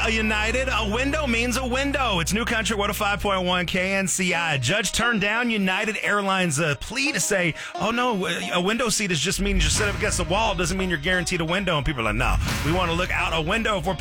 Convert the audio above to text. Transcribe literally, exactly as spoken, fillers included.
uh, United. A window means a window. It's New Country one oh five point one K N C I. Judge turned down United Airlines' uh, plea to say, oh, no, a window seat is just means you sit up against the wall. It doesn't mean you're guaranteed a window. And people are like, no, we want to look out a window if we're